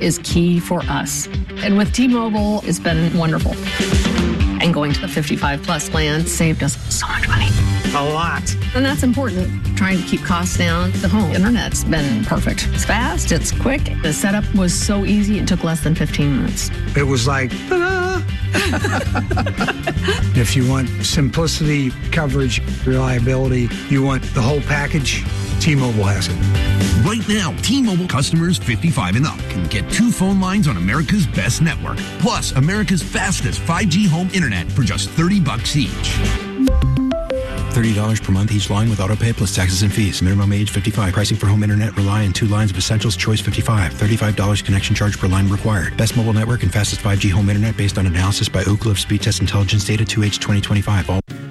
is key for us. And with T-Mobile, it's been wonderful. And going to the 55-plus plan saved us so much money. A lot. And that's important, trying to keep costs down. The home internet's been perfect. It's fast, it's quick. The setup was so easy, it took less than 15 minutes. It was like, ta-da! If you want simplicity, coverage, reliability, you want the whole package, T-Mobile has it. Right now, T-Mobile customers 55 and up can get 2 phone lines on America's best network, plus America's fastest 5G home internet for just $30 each. $30 per month each line with autopay plus taxes and fees. Minimum age 55. Pricing for home internet rely on 2 lines of Essentials Choice 55. $35 connection charge per line required. Best mobile network and fastest 5G home internet based on analysis by Oak Cliff Speed Test Intelligence data 2H 2025.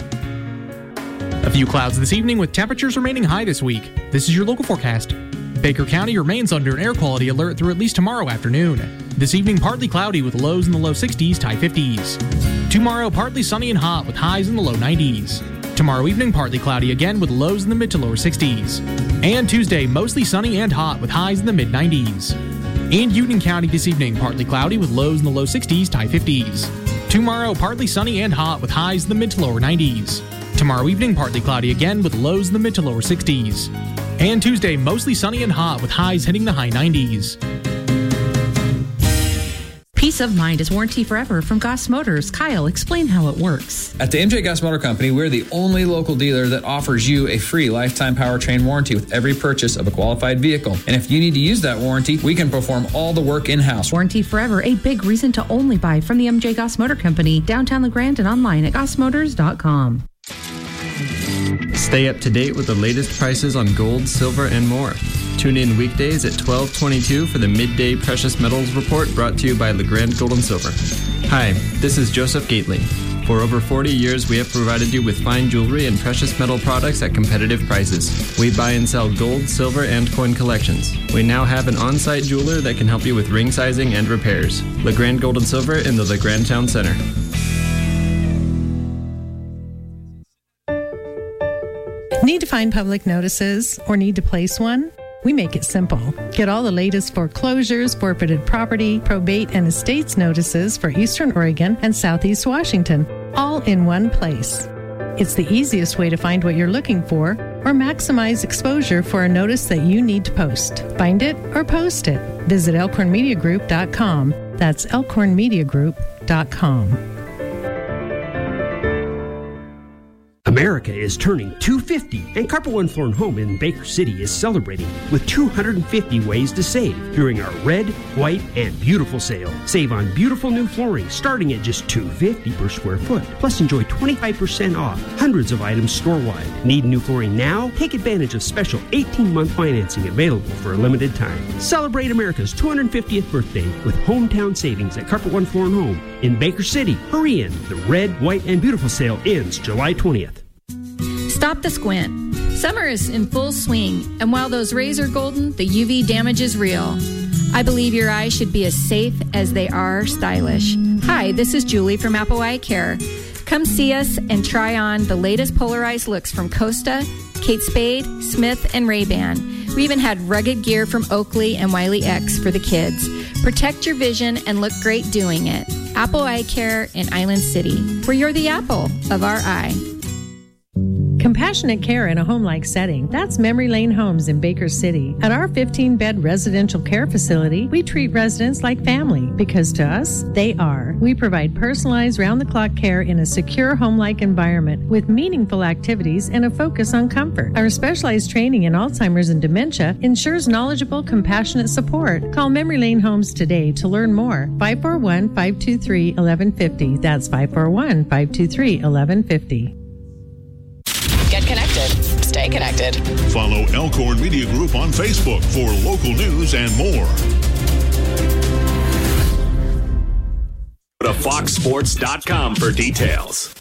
A few clouds this evening with temperatures remaining high this week. This is your local forecast. Baker County remains under an air quality alert through at least tomorrow afternoon. This evening, partly cloudy with lows in the low 60s to high 50s. Tomorrow, partly sunny and hot with highs in the low 90s. Tomorrow evening, partly cloudy again with lows in the mid to lower 60s. And Tuesday, mostly sunny and hot with highs in the mid 90s. And Union County this evening, partly cloudy with lows in the low 60s to high 50s. Tomorrow, partly sunny and hot with highs in the mid to lower 90s. Tomorrow evening, partly cloudy again with lows in the mid to lower 60s. And Tuesday, mostly sunny and hot with highs hitting the high 90s. Peace of mind is warranty forever from Goss Motors. Kyle, explain how it works. At the MJ Goss Motor Company, we're the only local dealer that offers you a free lifetime powertrain warranty with every purchase of a qualified vehicle. And if you need to use that warranty, we can perform all the work in-house. Warranty forever, a big reason to only buy from the MJ Goss Motor Company, downtown LeGrand and online at gossmotors.com. Stay up to date with the latest prices on gold, silver, and more. Tune in weekdays at 12:22 for the Midday Precious Metals Report brought to you by LeGrand Gold and Silver. Hi, this is Joseph Gately. For over 40 years, we have provided you with fine jewelry and precious metal products at competitive prices. We buy and sell gold, silver, and coin collections. We now have an on-site jeweler that can help you with ring sizing and repairs. LeGrand Gold and Silver in the LeGrand Town Center. Need to find public notices or need to place one? We make it simple. Get all the latest foreclosures, forfeited property, probate, and estates notices for Eastern Oregon and Southeast Washington, all in one place. It's the easiest way to find what you're looking for or maximize exposure for a notice that you need to post. Find it or post it. Visit elkhornmediagroup.com. That's elkhornmediagroup.com. America is turning 250, and Carpet One Floor & Home in Baker City is celebrating with 250 ways to save during our red, white, and beautiful sale. Save on beautiful new flooring starting at just $250 per square foot. Plus, enjoy 25% off hundreds of items store-wide. Need new flooring now? Take advantage of special 18-month financing available for a limited time. Celebrate America's 250th birthday with hometown savings at Carpet One Floor & Home in Baker City. Hurry in. The red, white, and beautiful sale ends July 20th. Stop the squint. Summer is in full swing, and while those rays are golden, the UV damage is real. I believe your eyes should be as safe as they are stylish. Hi, this is Julie from Apple Eye Care. Come see us and try on the latest polarized looks from Costa, Kate Spade, Smith, and Ray-Ban. We even had rugged gear from Oakley and Wiley X for the kids. Protect your vision and look great doing it. Apple Eye Care in Island City, where you're the apple of our eye. Compassionate care in a home-like setting. That's Memory Lane Homes in Baker City. At our 15-bed residential care facility, we treat residents like family because to us, they are. We provide personalized round-the-clock care in a secure home-like environment with meaningful activities and a focus on comfort. Our specialized training in Alzheimer's and dementia ensures knowledgeable, compassionate support. Call Memory Lane Homes today to learn more. 541-523-1150. That's 541-523-1150. Get connected. Stay connected. Follow Elkhorn Media Group on Facebook for local news and more. Go to foxsports.com for details.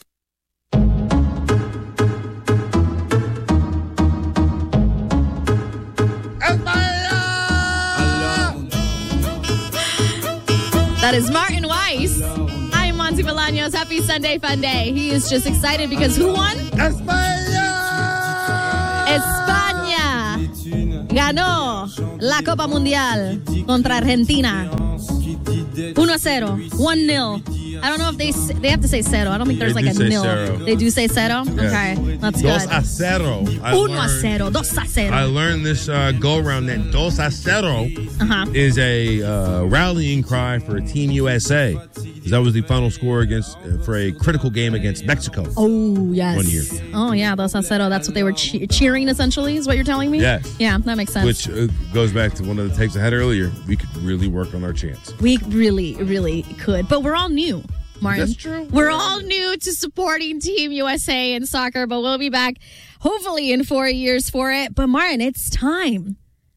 That is Martin Weiss. I'm Monty Bolaños. Happy Sunday Fun Day. He is just excited because who won? España! ganó la Copa Mundial contra Argentina. 1-0, 1-0. I don't know if they have to say cero. I don't think there's like a nil. Cero. They do say cero? Yes. Okay, that's good. 2-0. 1-0, 2-0. I learned this go-around that 2-0 is a rallying cry for Team USA. That was the final score for a critical game against Mexico. Oh, yes. 1 year. Oh, yeah, 2-0. That's what they were cheering, essentially, is what you're telling me? Yes. Yeah, that makes sense. Which goes back to one of the takes I had earlier. We could really work on our chance. We really, really could. But we're all new, Martin. That's true. We're all new to supporting Team USA in soccer, but we'll be back hopefully in 4 years for it. But Martin, it's time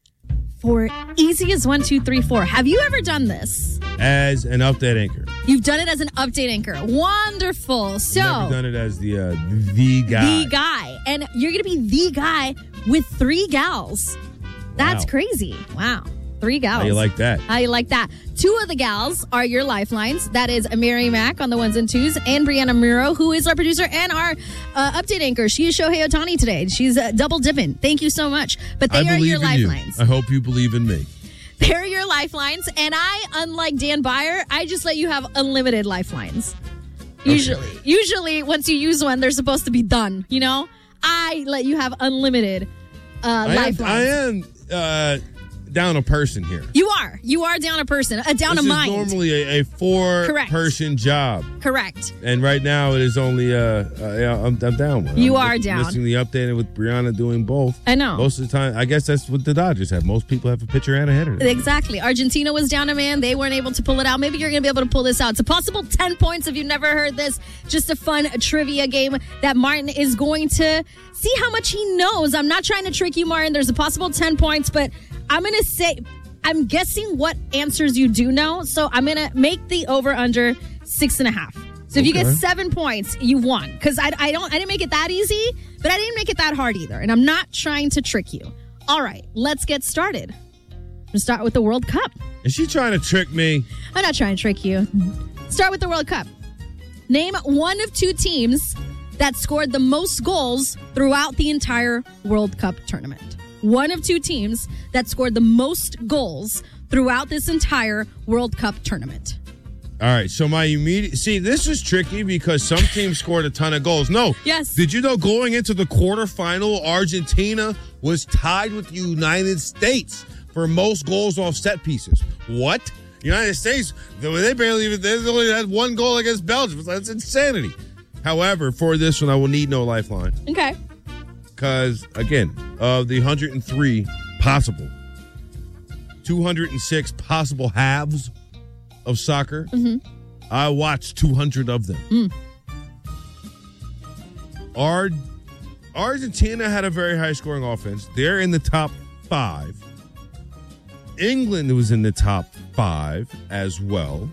for Easy as 1, 2, 3, 4. Have you ever done this? As an update anchor. You've done it as an update anchor. Wonderful. So Never done it as the guy. The guy. And you're going to be the guy with 3 gals. That's crazy. Wow. 3 gals. How you like that? How you like that? 2 of the gals are your lifelines. That is Mary Mack on the 1s and 2s and Brianna Muro, who is our producer and our update anchor. She is Shohei Ohtani today. She's double dipping. Thank you so much. But they are your lifelines. I hope you believe in me. They're your lifelines. And I, unlike Dan Byer, I just let you have unlimited lifelines. Usually, once you use one, they're supposed to be done. You know? I let you have unlimited lifelines. I am down a person here. You are down a person, down a mind. This is normally a 4-person job. Correct. And right now it is only I'm down one. You are down. Missing the updated with Brianna doing both. I know. Most of the time, I guess that's what the Dodgers have. Most people have a pitcher and a hitter. Exactly. Argentina was down a man. They weren't able to pull it out. Maybe you're going to be able to pull this out. It's a possible 10 points if you've never heard this. Just a fun trivia game that Martin is going to see how much he knows. I'm not trying to trick you, Martin. There's a possible 10 points, but I'm going to say, I'm guessing what answers you do know. So I'm going to make the over-under 6.5. So if you get 7 points, you won. Because I didn't make it that easy, but I didn't make it that hard either. And I'm not trying to trick you. All right, let's get started. We'll start with the World Cup. Is she trying to trick me? I'm not trying to trick you. Start with the World Cup. Name one of 2 teams that scored the most goals throughout the entire World Cup tournament. One of 2 teams that scored the most goals throughout this entire World Cup tournament. All right, so my immediate... See, this is tricky because some teams scored a ton of goals. No. Yes. Did you know going into the quarterfinal, Argentina was tied with the United States for most goals off set pieces? What? United States, they only had 1 goal against Belgium. That's insanity. However, for this one, I will need no lifeline. Okay. Because, again, of the 103 possible, 206 possible halves of soccer, I watched 200 of them. Argentina had a very high-scoring offense. They're in the top 5. England was in the top 5 as well.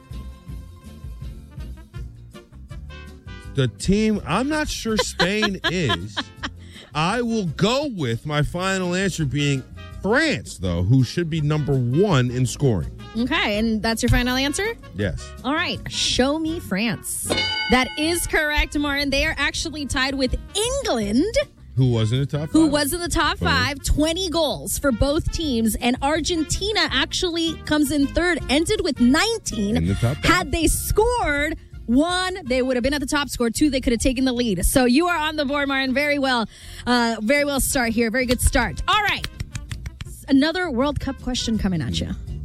The team, I'm not sure Spain is. I will go with my final answer being France, though, who should be number 1 in scoring. Okay, and that's your final answer? Yes. All right, show me France. That is correct, Martin. They are actually tied with England. Who was in the top 5? Who was in the top 5. 20 goals for both teams. And Argentina actually comes in 3rd, ended with 19. In the top 5. Had they scored 1, they would have been at the top. Scored 2, they could have taken the lead. So you are on the board, Martin. Very well start here. Very good start. All right. Another World Cup question coming at you.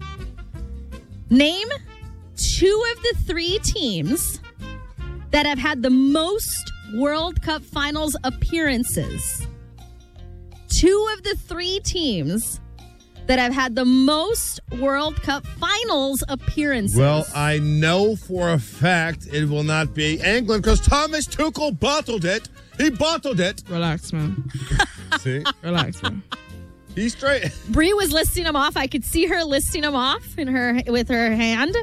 Name 2 of the 3 teams that have had the most World Cup finals appearances. 2 of the 3 teams that have had the most World Cup finals appearances. Well, I know for a fact it will not be England because Thomas Tuchel bottled it. He bottled it. Relax, man. See? Relax, man. He's straight. Bree was listing them off. I could see her listing them off with her hand.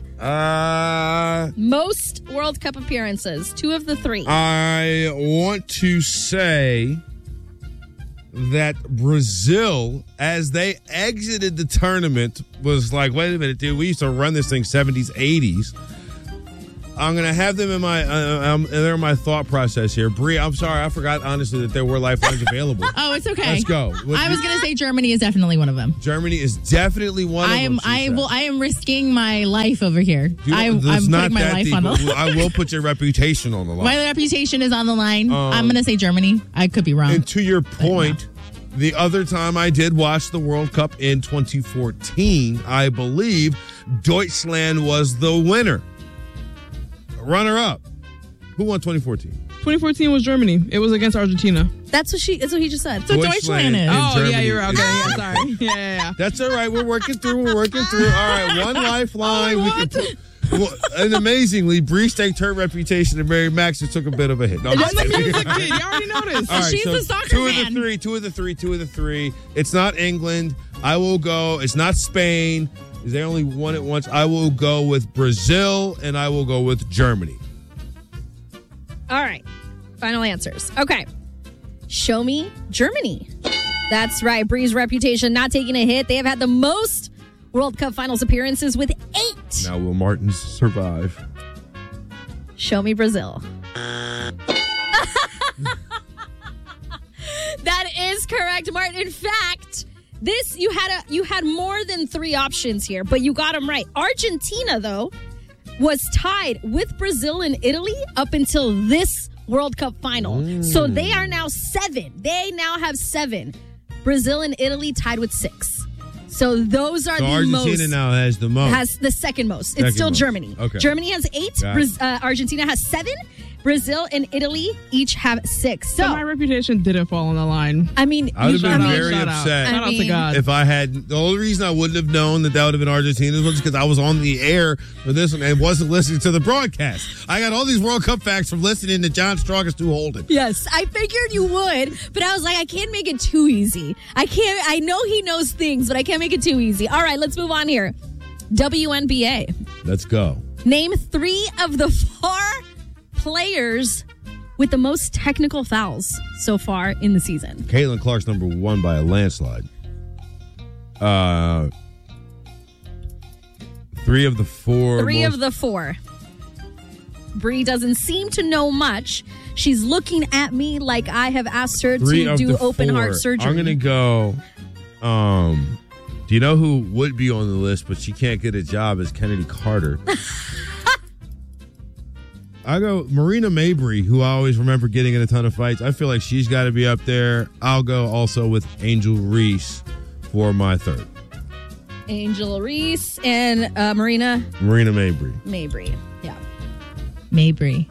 Most World Cup appearances. 2 of the 3. I want to say that Brazil, as they exited the tournament, was like, wait a minute, dude, we used to run this thing 70s, 80s. I'm going to have them in my they're in my thought process here. Bree, I'm sorry. I forgot, honestly, that there were lifelines available. Oh, it's okay. Let's go. I was going to say Germany is definitely one of them. Germany is definitely one of them. I am risking my life over here. I'm It's not putting my that life deep, on the but line. I will put your reputation on the line. My reputation is on the line. I'm going to say Germany. I could be wrong. And to your point, the other time I did watch the World Cup in 2014, I believe Deutschland was the winner. Runner-up. Who won 2014? 2014 was Germany. It was against Argentina. That's what he just said. So Deutschland is. Oh, Germany yeah, you're right. Okay, is- yeah, sorry. Yeah. That's all right. We're working through. All right, one lifeline. And amazingly, Bree staked her reputation, and Mary Max just took a bit of a hit. No, I'm just I'm the kidding. music kid. You already know this. All right, She's so a soccer two fan. Two of the three. It's not England. I will go. It's not Spain. They only won it once. I will go with Brazil, and I will go with Germany. All right. Final answers. Okay. Show me Germany. That's right. Bree's reputation not taking a hit. They have had the most World Cup Finals appearances with 8. Now, will Martins survive? Show me Brazil. That is correct, Martin. In fact, this you had more than 3 options here, but you got them right. Argentina, though, was tied with Brazil and Italy up until this World Cup final. So they are now 7. They now have 7. Brazil and Italy tied with 6. So those are the Argentina most. Argentina now has the most. Has the second most. Second It's still most. Germany. Okay. Germany has 8. Argentina has 7. Brazil and Italy each have 6. So my reputation didn't fall on the line. I mean, I would have been very shout upset. Shout out to God. If I had, the only reason I wouldn't have known that would have been Argentina was because I was on the air for this one and wasn't listening to the broadcast. I got all these World Cup facts from listening to John Strongest to Holden. Yes, I figured you would, but I was like, I can't make it too easy. I know he knows things, but I can't make it too easy. All right, let's move on here. WNBA. Let's go. Name 3 of the 4 players with the most technical fouls so far in the season. Caitlin Clark's number 1 by a landslide. 3 of the 4. 3 of the 4. Bree doesn't seem to know much. She's looking at me like I have asked her to do open heart surgery. I'm going to go. Do you know who would be on the list, but she can't get a job, is Kennedy Carter. I go Marina Mabry, who I always remember getting in a ton of fights. I feel like she's got to be up there. I'll go also with Angel Reese for my 3rd. Angel Reese and Marina Mabry. Mabry. Yeah. Mabry.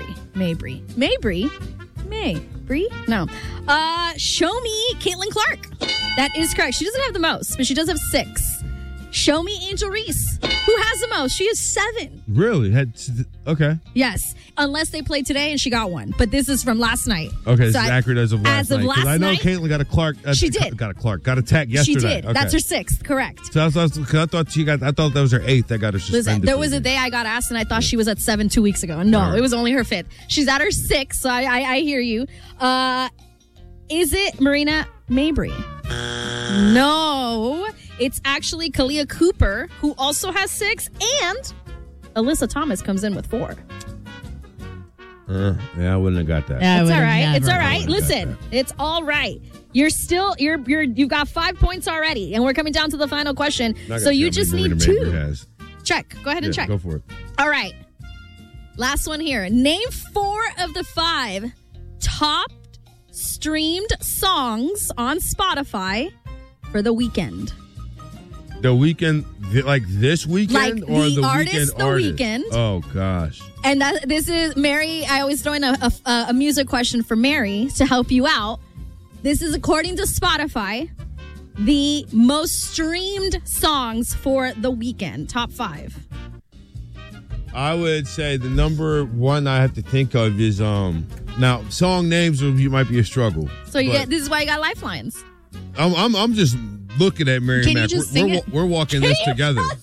No. Show me Caitlin Clark. That is correct. She doesn't have the most, but she does have 6. Show me Angel Reese. Who has the most? She has 7. Really? Okay. Yes. Unless they played today and she got 1. But this is from last night. Okay, this is accurate as of last night. As of last I know night, Caitlin got a Clark. She did. Got a tech yesterday. She did. Okay. That's her 6th. Correct. So I thought that was her 8th that got her suspended. Listen, there was a day I got asked and I thought she was at 7 2 weeks ago. No, it was only her 5th. She's at her 6th, so I hear you. Is it Marina Mabry? No. It's actually Kalia Cooper, who also has 6, and Alyssa Thomas comes in with 4. Yeah, I wouldn't have got that. It's all right. It's all right. Listen, it's all right. You've got 5 points already, and we're coming down to the final question. So you just need 2. Check. Go ahead and check. Go for it. All right. Last one here. Name 4 of the 5 top streamed songs on Spotify for the weekend. The weekend, like this weekend, like or the artist, weekend artist? Weekend. Oh gosh! And this is Mary. I always throw in a music question for Mary to help you out. This is according to Spotify, the most streamed songs for the weekend. Top 5. I would say the number 1 I have to think of is now song names might be a struggle. So this is why you got lifelines. I'm just looking at Mary Can Mac. You just sing it? We're walking this together.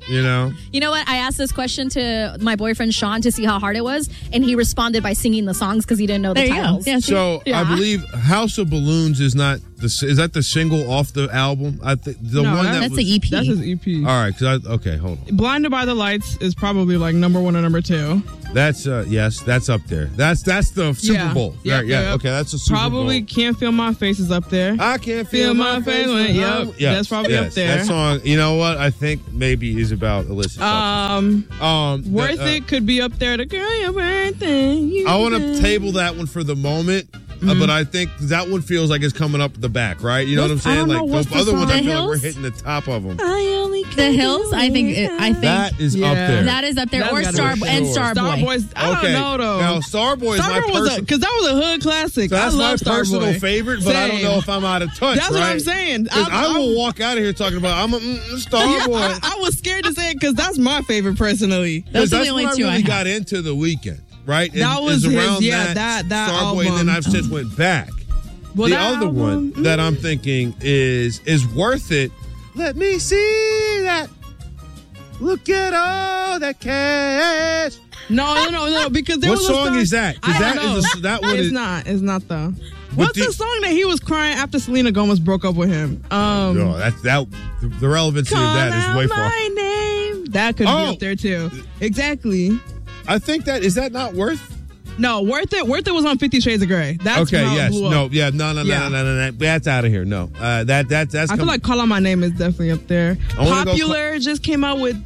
You know? You know what? I asked this question to my boyfriend Sean to see how hard it was, and he responded by singing the songs because he didn't know the titles. Yeah, so I believe House of Balloons is not is that the single off the album? I think that's the EP. That's his EP. All right, okay, hold on. Blinded by the Lights is probably like number 1 or number 2. That's yes, that's up there. That's the Super Bowl. Yeah, yeah. Okay, that's a Super Bowl. Probably Can't Feel My Face is up there. I can't feel my face. Yep, that's probably up there. That song, you know what? I think maybe is about illicit. Worth It could be up there. The girl you're worth it. I want to table that one for the moment. But I think that one feels like it's coming up the back, right? You know what I'm saying? Like those other ones, I feel like we're hitting the top of them. The Hills, I think that is up there. That is up there. Or Starboy. Starboy. I don't know though. Now Starboy is my personal, because that was a hood classic. So that's my personal Starboy. favorite, but I don't know if I'm out of touch. That's what I'm saying. I will walk out of here talking about I'm a Starboy. Yeah, I was scared to say it because that's my favorite personally. Those are that's the only when two I really I got into The Weeknd. Right? That was around that Starboy, album. and then I've since went back. Well, the other one that I'm thinking is Worth It. Let me see that. Look at all that cash. No, because there what was song is that? Because that one is not. It's not though. What's the song that he was crying after Selena Gomez broke up with him? No, the relevancy of that is way far. My name. That could be up there too. Exactly. I think is that not Worth? No, Worth It. Worth It was on 50 Shades of Grey. That's okay. how Yes. it blew up. No. Yeah. No. That's out of here. No. That's. I feel like Call On My Name is definitely up there. Popular just came out with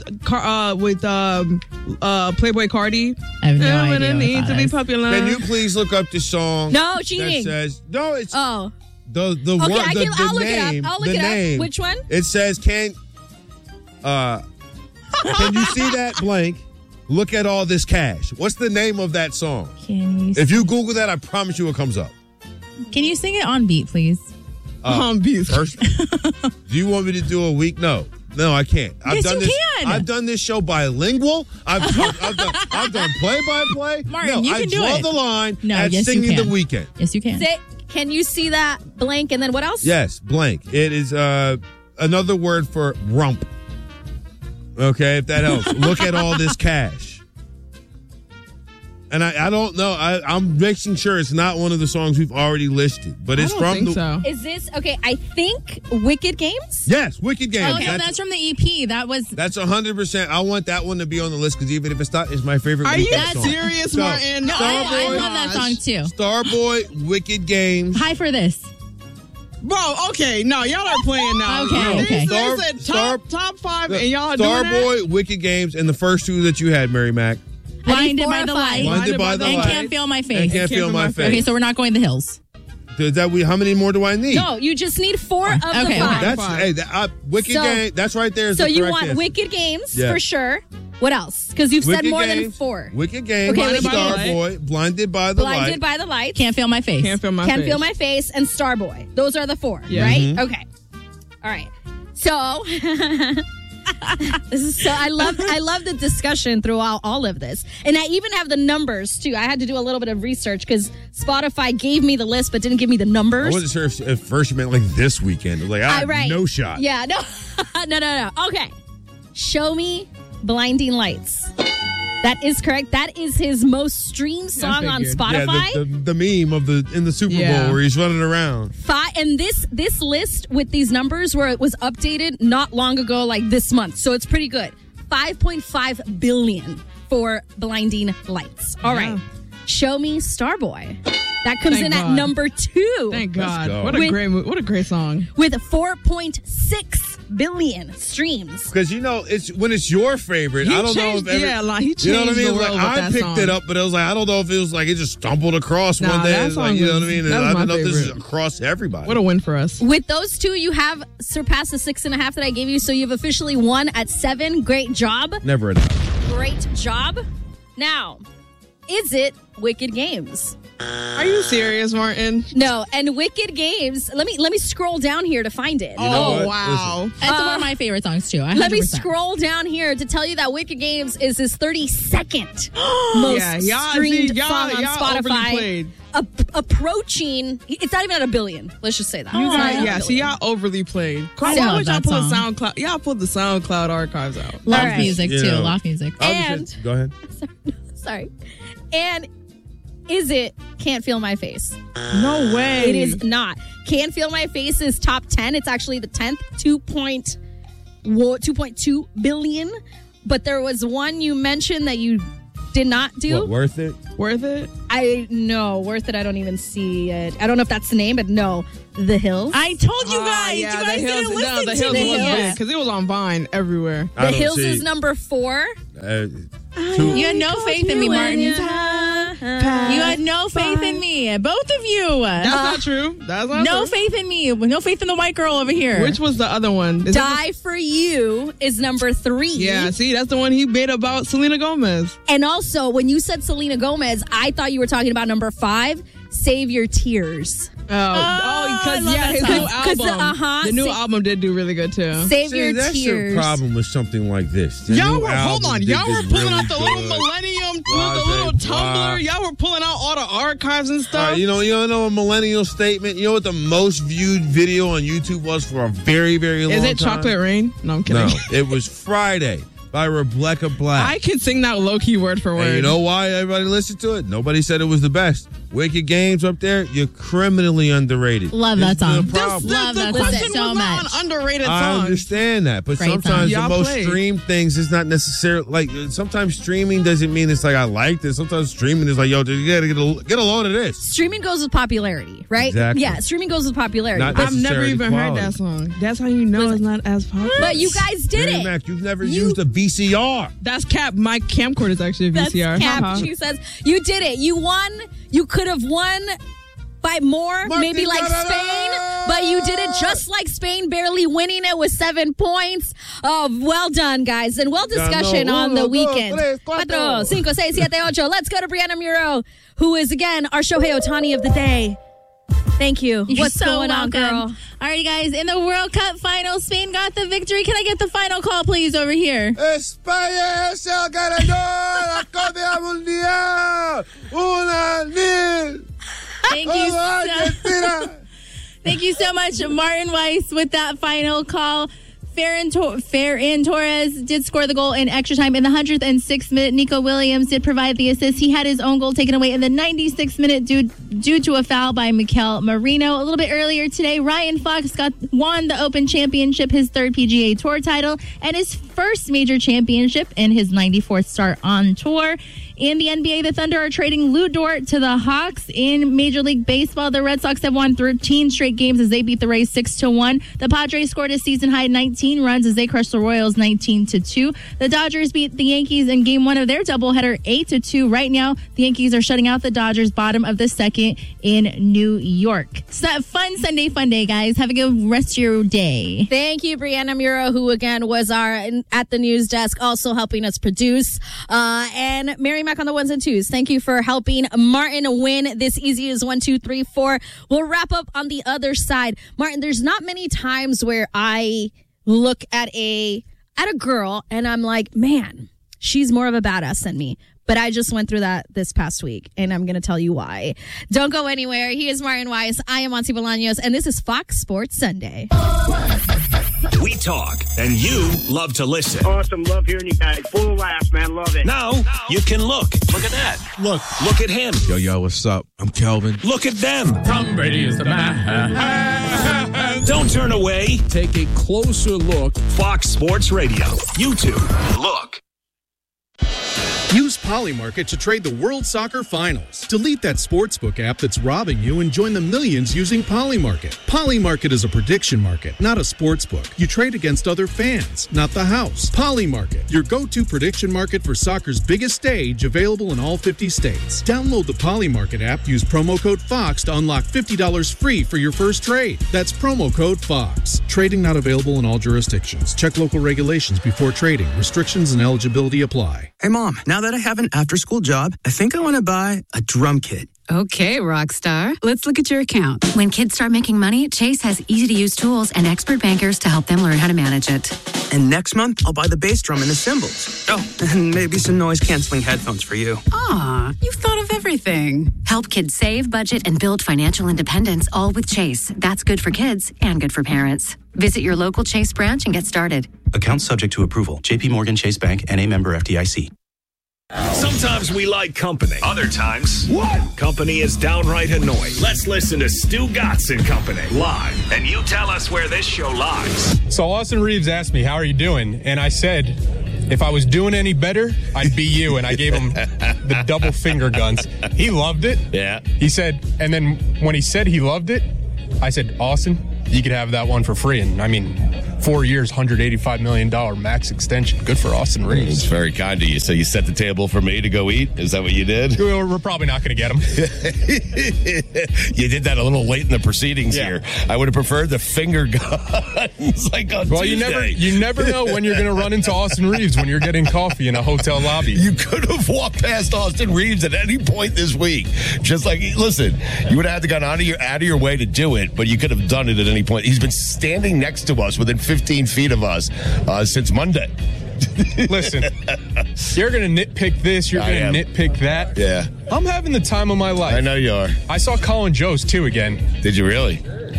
Playboy Cardi. I have no idea. It needs to be popular. Can you please look up the song? No cheating. That says no. It's the word. I'll look name. it up. I'll look it up. Which one? It says can you see that blank? Look at all this cash. What's the name of that song? If you Google that, I promise you it comes up. Can you sing it on beat, please? On beat. First, do you want me to do a week? No, I can't. Yes, you can. I've done this show bilingual. I've done play-by-play. Martin, you can do it. I draw the line at singing The Weeknd. Yes, you can. Can you see that blank and then what else? Yes, blank. It is another word for rump. Okay, if that helps. Look at all this cash. And I don't know. I'm making sure it's not one of the songs we've already listed, but it's from so. Is this okay? I think Wicked Games. Yes, Wicked Games. Okay, that's from the EP. That's 100%. I want that one to be on the list because even if it's not, it's my favorite. Are you song. serious, Martin? No, I love that song too. Starboy, Wicked Games. High for this. Bro, okay, no, y'all are playing now. Okay. They said top 5, and y'all are doing that? Starboy, Wicked Games, and the first two that you had, Mary Mac. Blinded by the Light. Blinded by the Light. And Can't Feel My Face. And Can't Feel My Face. Okay, so we're not going the Hills. How many more do I need? No, you just need 4 of the 5. That's Wicked Games. That's right there. So you want Wicked Games for sure. What else? Because you've said more than 4. Wicked Games, Starboy, Blinded by the Light. Blinded by the Light. Can't Feel My Face. Can't Feel My Face, and Starboy. Those are the 4, right? Mm-hmm. Okay. All right. So I love the discussion throughout all of this. And I even have the numbers too. I had to do a little bit of research because Spotify gave me the list but didn't give me the numbers. I wasn't sure if first you meant like this weekend. Like no shot. Yeah, no. No. Okay. Show Me Blinding Lights. That is correct. That is his most streamed song on Spotify. Yeah, the meme of in the Super Bowl where he's running around. And this list with these numbers where it was updated not long ago, like this month. So it's pretty good. 5.5 billion for Blinding Lights. All right. Show Me Starboy. That comes in at number 2. Thank God. What a great song. With 4.6 billion streams. Because it's when it's your favorite. I don't know if he changed you know what I mean. The world I picked song. it up, but it was like I don't know if it was like it just stumbled across one day. That song you know what I mean? That I don't know favorite. if this is across everybody. What a win for us. With those 2, you have surpassed the 6.5 that I gave you, so you've officially won at 7. Great job. Never enough. Great job. Now, is it Wicked Games? Are you serious, Martin? No, and Wicked Games. Let me scroll down here to find it. Oh, wow. That's one of my favorite songs too. 100%. Let me scroll down here to tell you that Wicked Games is his 32nd most streamed song on Spotify. approaching. It's not even at $1 billion. Let's just say that. You guys, see, y'all overly played. Why would y'all pull SoundCloud? Y'all pull the SoundCloud archives out. Love music too. Love music. And go ahead. Sorry. And is it Can't Feel My Face? No way. It is not. Can't Feel My Face is top 10. It's actually the 10th, 2.2 billion. But there was one you mentioned that you did not do. What, Worth It? Worth It? Worth It. I don't even see it. I don't know if that's the name, but no. The Hills. I told you guys. Yeah, you guys didn't listen the to Hills me. was big because it was on Vine everywhere. The Hills is number 4. You had no faith in me, Martin. You had no faith in me. Both of you. That's not true. That's not no true. faith in me. No faith in the white girl over here. Which was the other one? Die For You is number 3. Yeah, see, that's the one he made about Selena Gomez. And also, when you said Selena Gomez, I thought you were talking about number 5, Save Your Tears. Because his new album. The new album did do really good too. Save Your that's Tears. That's your problem with something like this. Y'all were pulling out the little Millennium, the little Tumblr. Y'all were pulling out all the archives and stuff. You know a millennial statement. You know what the most viewed video on YouTube was for a very, very long time? Is it Chocolate Rain? No, I'm kidding. No, it was Friday by Rebecca Black. I can sing that low-key word for word. And you know why everybody listened to it? Nobody said it was the best. Wicked Games up there, you're criminally underrated. Love that song. Love that song so much. An underrated song. I understand that, but sometimes the most streamed things is not necessarily like. Sometimes streaming doesn't mean it's like I like this. Sometimes streaming is like, yo, you gotta get a load of this. Streaming goes with popularity, right? Exactly. Yeah, streaming goes with popularity. I've never even heard that song. That's how you know it's not as popular. But you guys did it. Mac, you've never used a VCR. That's cap. My camcorder is actually a VCR. That's cap. She says you did it. You won. You could have won by more, maybe like Spain, but you did it just like Spain, barely winning it with 7 points. Oh, well done, guys. And well discussion on the weekend. 4, 5, 6, 7, 8. Let's go to Brianna Muro, who is, again, our Shohei Ohtani of the day. Thank you. You're What's so going on, welcome. girl? All right, guys. In the World Cup final, Spain got the victory. Can I get the final call, please, over here? España es el ganador la Copa Mundial. 1-0. Thank you so much, Martin Weiss, with that final call. Ferran Torres did score the goal in extra time in the 106th minute. Nico Williams did provide the assist. He had his own goal taken away in the 96th minute due to a foul by Mikel Merino. A little bit earlier today, Ryan Fox won the Open Championship, his 3rd PGA Tour title, and his first major championship in his 94th start on tour. In the NBA, the Thunder are trading Lou Dort to the Hawks. In Major League Baseball, the Red Sox have won 13 straight games as they beat the Rays 6-1. The Padres scored a season-high 19 runs as they crushed the Royals 19-2. The Dodgers beat the Yankees in Game 1 of their doubleheader 8-2. Right now, the Yankees are shutting out the Dodgers, bottom of the second in New York. So fun Sunday fun day, guys. Have a good rest of your day. Thank you, Brianna Muro, who again was at the news desk, also helping us produce. And Mary Mac on the ones and twos. Thank you for helping Martin win this easy as 1, 2, 3, 4. We'll wrap up on the other side. Martin, there's not many times where I look at a girl and I'm like, man, she's more of a badass than me. But I just went through that this past week, and I'm going to tell you why. Don't go anywhere. He is Martin Weiss. I am Monty Bolaños, and this is Fox Sports Sunday. We talk, and you love to listen. Awesome. Love hearing you guys. Full of laughs, man. Love it. Now you can look. Look at that. Look at him. Yo, what's up? I'm Kelvin. Look at them. Tom Brady is the man. Don't turn away. Take a closer look. Fox Sports Radio. YouTube. Look. Use Polymarket to trade the World Soccer Finals. Delete that sportsbook app that's robbing you and join the millions using Polymarket. Polymarket is a prediction market, not a sportsbook. You trade against other fans, not the house. Polymarket, your go-to prediction market for soccer's biggest stage, available in all 50 states. Download the Polymarket app, use promo code FOX to unlock $50 free for your first trade. That's promo code FOX. Trading not available in all jurisdictions. Check local regulations before trading. Restrictions and eligibility apply. Hey, Mom, now that I have an after-school job, I think I want to buy a drum kit. Okay, Rockstar. Let's look at your account. When kids start making money, Chase has easy-to-use tools and expert bankers to help them learn how to manage it. And next month, I'll buy the bass drum and the cymbals. Oh, and maybe some noise-canceling headphones for you. Aw, you've thought of everything. Help kids save, budget, and build financial independence, all with Chase. That's good for kids and good for parents. Visit your local Chase branch and get started. Account subject to approval. JP Morgan Chase Bank, N.A. member FDIC. Sometimes we like company. Other times, company is downright annoying. Let's listen to Stu Gatz and Company live, and you tell us where this show lies. So Austin Reeves asked me, how are you doing? And I said, if I was doing any better, I'd be you. And I gave him the double finger guns. He loved it. Yeah. He said, and then when he said he loved it, I said, Austin, you could have that one for free. And I mean, 4 years, $185 million max extension. Good for Austin Reeves. It's very kind of you. So you set the table for me to go eat? Is that what you did? We're probably not going to get him. You did that a little late in the proceedings here. I would have preferred the finger guns like on Tuesday. You never know when you're going to run into Austin Reeves when you're getting coffee in a hotel lobby. You could have walked past Austin Reeves at any point this week. Just like, listen, you would have had to go out of your way to do it, but you could have done it at any point. He's been standing next to us within 15 feet of us since Monday. Listen, you're going to nitpick this, you're going to nitpick that. Yeah. I'm having the time of my life. I know you are. I saw Colin Jost, too, again. Did you really?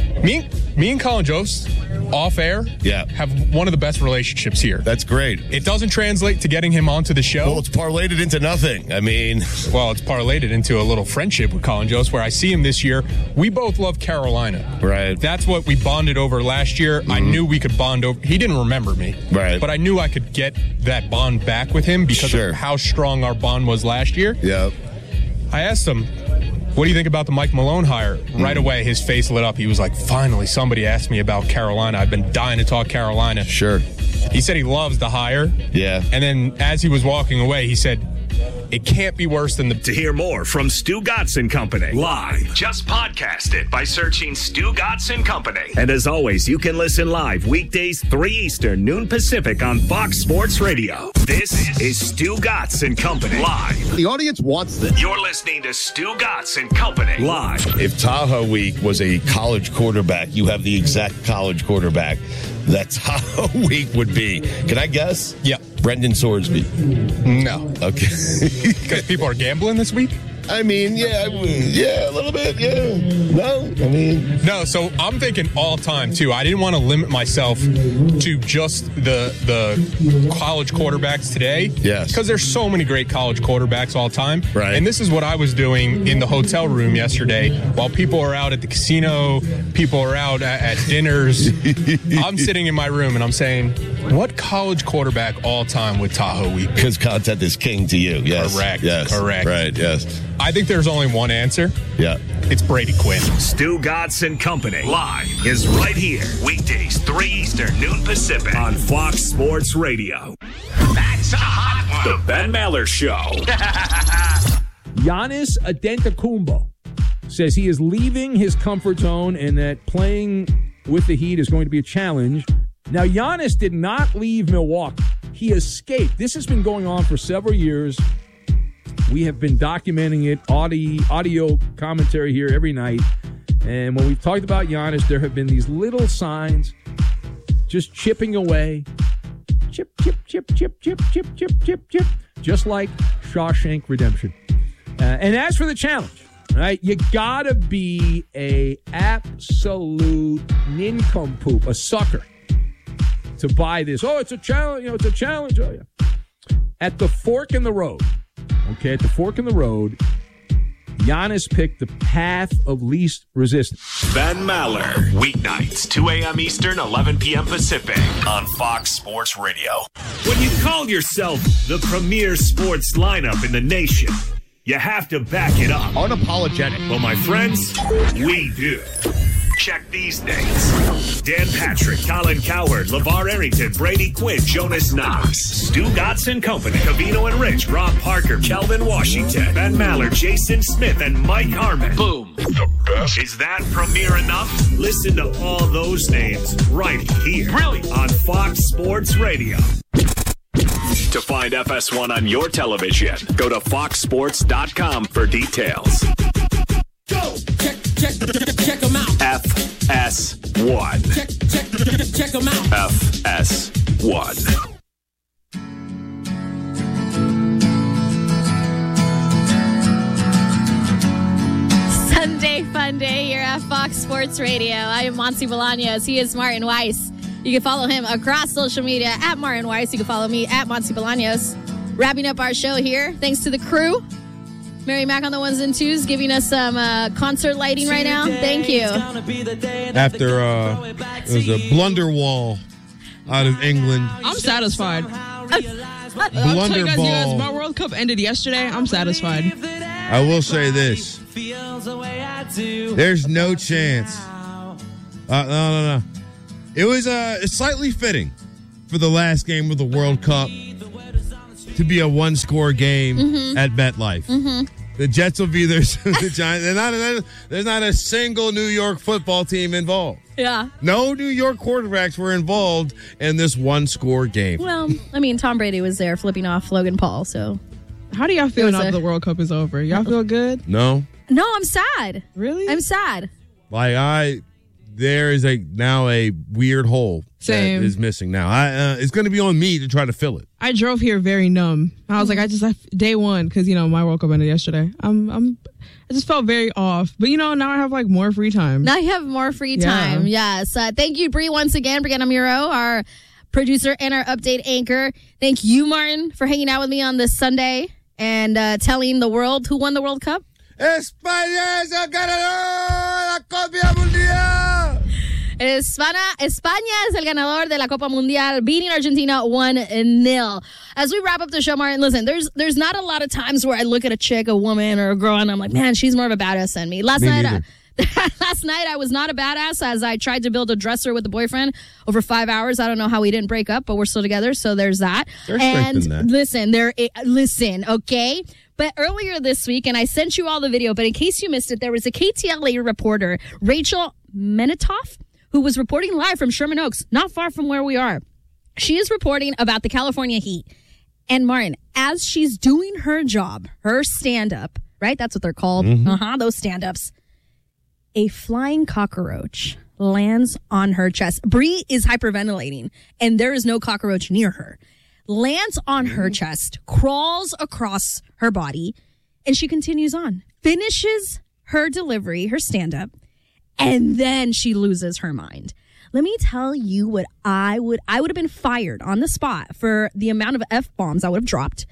Me and Colin Jost, off air, have one of the best relationships here. That's great. It doesn't translate to getting him onto the show. Well, it's parlayed it into nothing. I mean... Well, it's parlayed it into a little friendship with Colin Jost, where I see him this year. We both love Carolina. Right. That's what we bonded over last year. I knew we could bond over... He didn't remember me. Right. But I knew I could get that bond back with him because of how strong our bond was last year. Yeah. I asked him, what do you think about the Mike Malone hire? Right away, his face lit up. He was like, finally, somebody asked me about Carolina. I've been dying to talk Carolina. Sure. He said he loves the hire. Yeah. And then as he was walking away, he said, it can't be worse than the... To hear more from Stu Gatz and Company live, just podcast it by searching Stu Gatz and Company. And as always, you can listen live weekdays 3 Eastern, noon Pacific on Fox Sports Radio. This is Stu Gatz and Company live. The audience wants this. You're listening to Stu Gatz and Company live. If Tahoe Week was a college quarterback, you have the exact college quarterback that Tahoe Week would be. Can I guess? Yeah. Brendan Sorsby. No. Okay. Because people are gambling this week? I mean, yeah, a little bit, yeah. No, I mean... No, so I'm thinking all time, too. I didn't want to limit myself to just the college quarterbacks today. Yes. Because there's so many great college quarterbacks all time. Right. And this is what I was doing in the hotel room yesterday. While people are out at the casino, people are out at dinners, I'm sitting in my room and I'm saying, what college quarterback all time with Tahoe Week? Because content is king to you, yes. Correct. Yes. Correct. Right, yes. I think there's only one answer. Yeah. It's Brady Quinn. Stu Gatz and Company live is right here. Weekdays 3 Eastern, noon Pacific on Fox Sports Radio. That's a hot one. The Ben Maller Show. Giannis Antetokounmpo says he is leaving his comfort zone and that playing with the Heat is going to be a challenge. Now, Giannis did not leave Milwaukee. He escaped. This has been going on for several years. We have been documenting it, audio commentary here every night. And when we've talked about Giannis, there have been these little signs just chipping away. Chip, chip, chip, chip, chip, chip, chip, chip, chip. Just like Shawshank Redemption. And as for the challenge, right, you gotta be a absolute nincompoop, a sucker, to buy this. Oh, it's a challenge. It's a challenge. Oh, yeah. At the fork in the road. Okay, at the fork in the road, Giannis picked the path of least resistance. Ben Maller, weeknights, 2 a.m. Eastern, 11 p.m. Pacific on Fox Sports Radio. When you call yourself the premier sports lineup in the nation, you have to back it up. Unapologetic. Well, my friends, we do. Check these names. Dan Patrick, Colin Cowherd, LeVar Arrington, Brady Quinn, Jonas Knox, Stu Gatz and Company, Covino and Rich, Rob Parker, Kelvin Washington, Ben Maller, Jason Smith, and Mike Harmon. Boom. The best. Is that premier enough? Listen to all those names right here. Really? On Fox Sports Radio. To find FS1 on your television, go to foxsports.com for details. Check them out. FS1. Check them out. FS1. Sunday Fun Day here at Fox Sports Radio. I am Monty Bolaños. He is Martin Weiss. You can follow him across social media at Martin Weiss. You can follow me at Monty Bolaños. Wrapping up our show here, thanks to the crew. Mary Mac on the ones and twos, giving us some concert lighting right now. Thank you. After it was a Blunderwall out of England. I'm satisfied. I'll tell you guys, my World Cup ended yesterday. I'm satisfied. I will say this. There's no chance. No. It was slightly fitting for the last game of the World Cup to be a one-score game at MetLife. The Jets will be there. The Giants. There's not a single New York football team involved. Yeah. No New York quarterbacks were involved in this one-score game. Well, I mean, Tom Brady was there flipping off Logan Paul, so. How do y'all feel now that the World Cup is over? Y'all feel good? No. No, I'm sad. Really? I'm sad. There is now a weird hole Same. that is missing now. It's going to be on me to try to fill it. I drove here very numb. I was like, day one, because my World Cup ended yesterday. I just felt very off. But now I have more free time. Now you have more free time. Yes. Thank you, Bree, once again, Brianna Muro, our producer and our update anchor. Thank you, Martin, for hanging out with me on this Sunday and telling the world who won the World Cup. España es el ganador de la Copa Mundial. España es el ganador de la Copa Mundial, beating Argentina 1-0. As we wrap up the show, Martin, listen, there's not a lot of times where I look at a chick, a woman, or a girl, and I'm like, man, she's more of a badass than me. Last night, I was not a badass as I tried to build a dresser with a boyfriend over 5 hours. I don't know how we didn't break up, but we're still together, so there's that. There's strength in that. Listen, okay? But earlier this week, and I sent you all the video, but in case you missed it, there was a KTLA reporter, Rachel Menitoff, who was reporting live from Sherman Oaks, not far from where we are. She is reporting about the California heat. And Martin, as she's doing her job, her stand-up, right? That's what they're called. Those stand-ups. A flying cockroach lands on her chest. Bree is hyperventilating, and there is no cockroach near her. Lands on her chest, crawls across her body, and she continues on. Finishes her delivery, her stand-up, and then she loses her mind. Let me tell you what I would have been fired on the spot for the amount of F-bombs I would have dropped,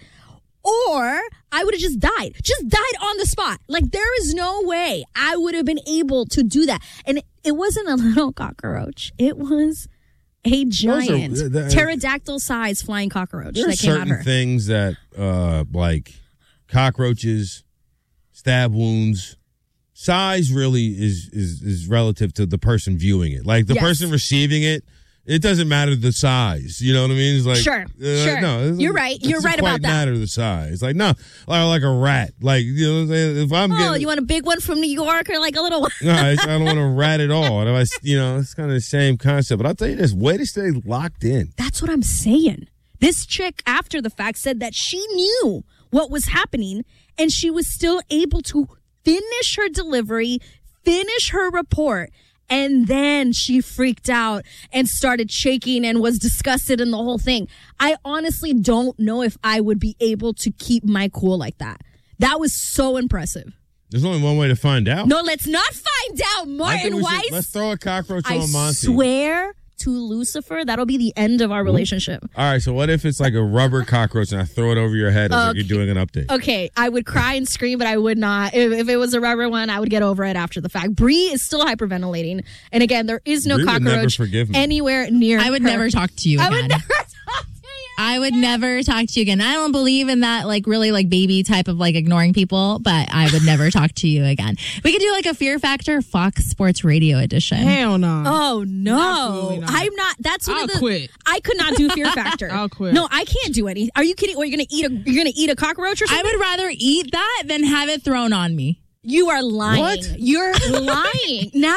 or I would have just died on the spot. There is no way I would have been able to do that. And it wasn't a little cockroach. It was a giant pterodactyl-sized flying cockroach that came at her. There are certain things that, like cockroaches, stab wounds, size really is relative to the person viewing it. The person receiving it, it doesn't matter the size. You know what I mean? It's sure. No, you're right. You're right about that. It doesn't matter the size. Like a rat. You know what I'm saying? If I'm getting, you want a big one from New York or a little one? No, I don't want a rat at all. Otherwise, it's kind of the same concept. But I'll tell you this, way to stay locked in. That's what I'm saying. This chick, after the fact, said that she knew what was happening, and she was still able to finish her delivery, finish her report, and then she freaked out and started shaking and was disgusted in the whole thing. I honestly don't know if I would be able to keep my cool like that. That was so impressive. There's only one way to find out. No, let's not find out, Martin Weiss. Let's throw a cockroach on Monty. I swear to Lucifer, that'll be the end of our relationship. All right, so what if it's like a rubber cockroach and I throw it over your head as you're doing an update? Okay, I would cry and scream, but I would not. If it was a rubber one, I would get over it after the fact. Bree is still hyperventilating. And again, there is no cockroach anywhere near her. I would never talk to you again. I would never talk to you. I would never talk to you again. I don't believe in that really baby type of ignoring people, but I would never talk to you again. We could do a Fear Factor Fox Sports Radio edition. Hell no. Oh no. Not. I'm not. That's one I'll of the quit. I could not do Fear Factor. I'll quit. No, I can't do any. Are you kidding? Or you're gonna eat a cockroach or something? I would rather eat that than have it thrown on me. You are lying. What? You're lying. Now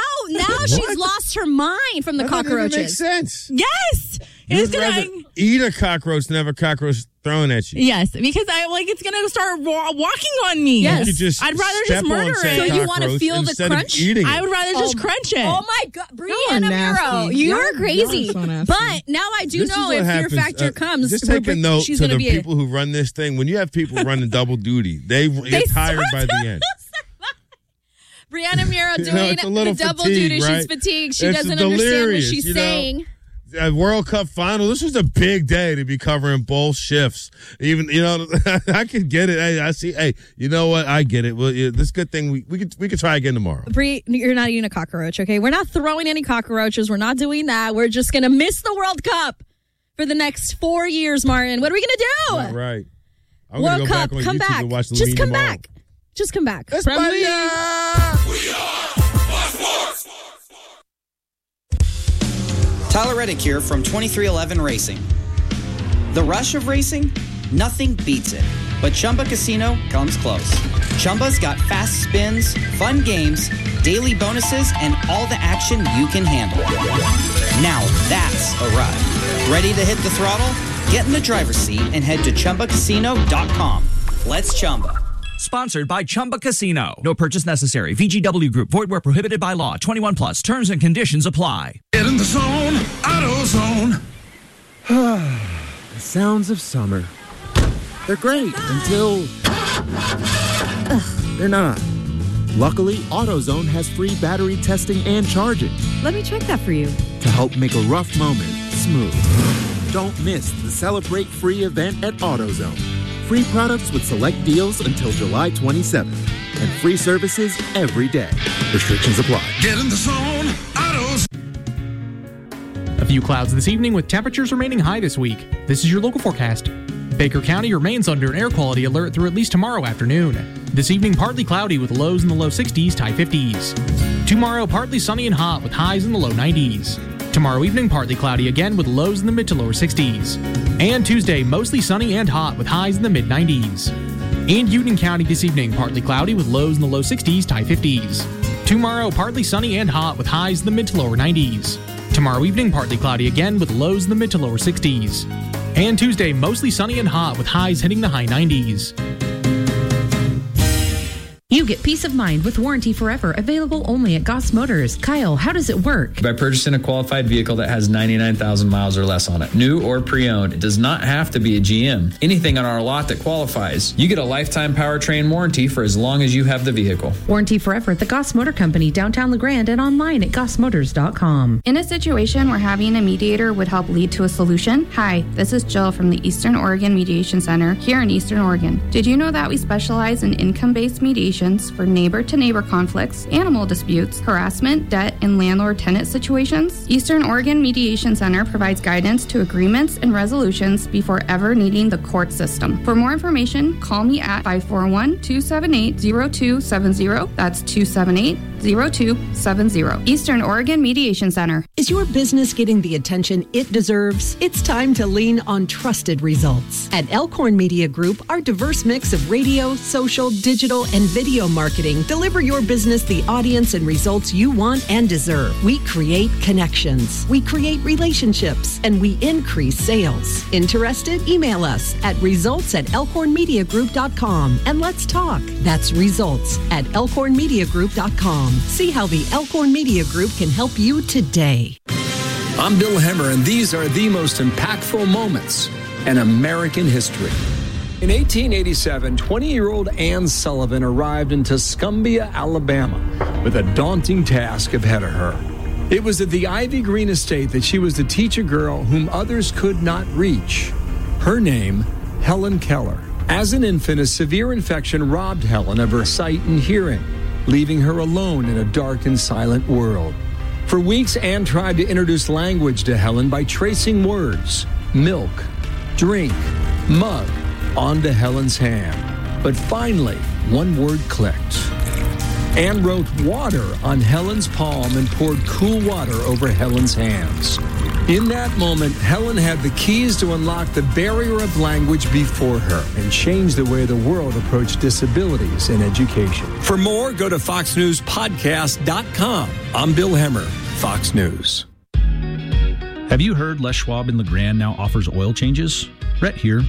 she's lost her mind from the cockroaches. That doesn't make sense. Yes. You'd rather eat a cockroach than have a cockroach Throwing at you. Yes, because it's going to start walking on me. Yes. You could just I'd rather step just murder on said it. So you want to cockroach feel the instead of crunch? eating it. I would rather just crunch it. Oh my God, Y'all are Brianna nasty. Miro, you're Y'all crazy. are so nasty. But now I do This is know what if happens. Fear Factor comes, Just take a note she's to going to the be people who run this thing. When you have people running double duty, they get tired by the end. Brianna Miro doing it's a little the double fatigue, duty. right? She's fatigued. She It's doesn't understand what delirious, she's saying. World Cup final. This was a big day to be covering both shifts. Even I could get it. Hey, I see. Hey, you know what? I get it. Well, this good thing we could try again tomorrow. Bree, you're not eating a cockroach, okay? We're not throwing any cockroaches. We're not doing that. We're just gonna miss the World Cup for the next 4 years, Martin. What are we gonna do? Not right. I'm World gonna go Cup, back on come YouTube back. and watch the Just lean come tomorrow. back. Just come back. Tyler Reddick here from 2311 Racing. The rush of racing? Nothing beats it. But Chumba Casino comes close. Chumba's got fast spins, fun games, daily bonuses, and all the action you can handle. Now that's a ride. Ready to hit the throttle? Get in the driver's seat and head to ChumbaCasino.com. Let's Chumba. Sponsored by Chumba Casino. No purchase necessary. VGW Group. Void where prohibited by law. 21 plus. Terms and conditions apply. Get in the zone, AutoZone. The sounds of summer. They're great until they're not. Luckily, AutoZone has free battery testing and charging Let me check that for you. to help make a rough moment smooth. Don't miss the Celebrate Free event at AutoZone. Free products with select deals until July 27th. And free services every day. Restrictions apply. Get in the zone, AutoZone. A few clouds this evening with temperatures remaining high this week. This is your local forecast. Baker County remains under an air quality alert through at least tomorrow afternoon. This evening, partly cloudy with lows in the low 60s to high 50s. Tomorrow, partly sunny and hot with highs in the low 90s. Tomorrow evening, partly cloudy again with lows in the mid to lower 60s. And Tuesday, mostly sunny and hot with highs in the mid 90s. And Union County this evening, partly cloudy with lows in the low 60s to high 50s. Tomorrow, partly sunny and hot with highs in the mid to lower 90s. Tomorrow evening, partly cloudy again with lows in the mid to lower 60s. And Tuesday, mostly sunny and hot with highs hitting the high 90s. You get peace of mind with Warranty Forever, available only at Goss Motors. Kyle, how does it work? By purchasing a qualified vehicle that has 99,000 miles or less on it, new or pre-owned, it does not have to be a GM. Anything on our lot that qualifies. You get a lifetime powertrain warranty for as long as you have the vehicle. Warranty Forever at the Goss Motor Company, downtown LeGrand, and online at gossmotors.com. In a situation where having a mediator would help lead to a solution? Hi, this is Jill from the Eastern Oregon Mediation Center here in Eastern Oregon. Did you know that we specialize in income-based mediation for neighbor-to-neighbor conflicts, animal disputes, harassment, debt, and landlord-tenant situations? Eastern Oregon Mediation Center provides guidance to agreements and resolutions before ever needing the court system. For more information, call me at 541-278-0270. That's 278-0270. Eastern Oregon Mediation Center. Is your business getting the attention it deserves? It's time to lean on trusted results. At Elkhorn Media Group, our diverse mix of radio, social, digital, and video marketing deliver your business the audience and results you want and deserve. We create connections, we create relationships, and we increase sales. Interested? Email us at results@elkhornmediagroup.com and let's talk. That's results@elkhornmediagroup.com. See how the Elkhorn Media Group can help you today. I'm Bill Hemmer, and these are the most impactful moments in American history. In 1887, 20-year-old Anne Sullivan arrived in Tuscumbia, Alabama, with a daunting task ahead of her. It was at the Ivy Green estate that she was to teach a girl whom others could not reach. Her name, Helen Keller. As an infant, a severe infection robbed Helen of her sight and hearing, leaving her alone in a dark and silent world. For weeks, Anne tried to introduce language to Helen by tracing words: milk, drink, mug, onto Helen's hand. But finally, one word clicked. Anne wrote water on Helen's palm and poured cool water over Helen's hands. In that moment, Helen had the keys to unlock the barrier of language before her and change the way the world approached disabilities in education. For more, go to foxnewspodcast.com. I'm Bill Hemmer, Fox News. Have you heard Les Schwab in LeGrand now offers oil changes? Rhett here.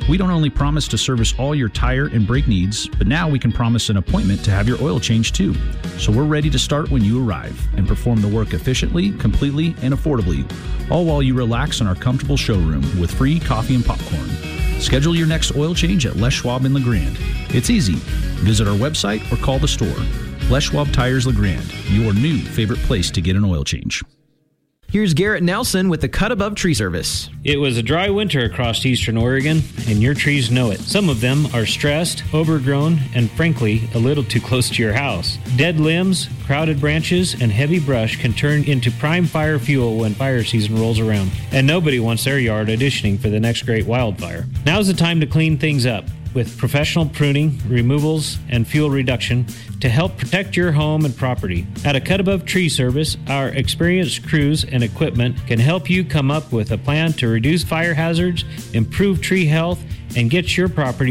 We don't only promise to service all your tire and brake needs, but now we can promise an appointment to have your oil changed too. So we're ready to start when you arrive and perform the work efficiently, completely, and affordably, all while you relax in our comfortable showroom with free coffee and popcorn. Schedule your next oil change at Les Schwab in LeGrand. It's easy. Visit our website or call the store. Les Schwab Tires LeGrand, your new favorite place to get an oil change. Here's Garrett Nelson with the Cut Above Tree Service. It was a dry winter across eastern Oregon, and your trees know it. Some of them are stressed, overgrown, and frankly, a little too close to your house. Dead limbs, crowded branches, and heavy brush can turn into prime fire fuel when fire season rolls around. And nobody wants their yard auditioning for the next great wildfire. Now's the time to clean things up with professional pruning, removals, and fuel reduction to help protect your home and property. At a Cut Above Tree Service, our experienced crews and equipment can help you come up with a plan to reduce fire hazards, improve tree health, and get your property